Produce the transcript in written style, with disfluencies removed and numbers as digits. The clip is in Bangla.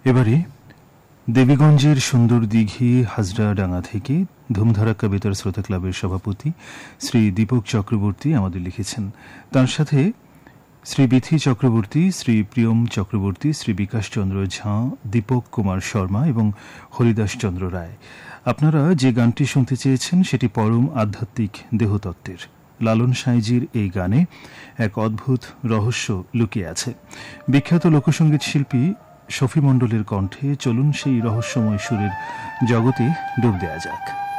এবারে দেবীগঞ্জের সুন্দর দিঘি হাজরাডাঙ্গা থেকে ধুমধারাক্কা বেতার শ্রোতা ক্লাবের সভাপতি শ্রী দীপক চক্রবর্তী আমাদের লিখেছেন। তার সাথে শ্রী বিথি চক্রবর্তী, শ্রী প্রিয়ম চক্রবর্তী, শ্রী বিকাশ চন্দ্র ঝা, দীপক কুমার শর্মা এবং হরিদাস চন্দ্র রায়। আপনারা যে গানটি শুনতে চেয়েছেন সেটি পরম আধ্যাত্মিক দেহতত্ত্বের। লালন সাঁইজির এই গানে এক অদ্ভুত রহস্য লুকিয়ে আছে। বিখ্যাত লোকসঙ্গীত শিল্পী শফি মণ্ডলের কণ্ঠে চলুন সেই রহস্যময় সুরের জগতে ডুব দেয়া যাক।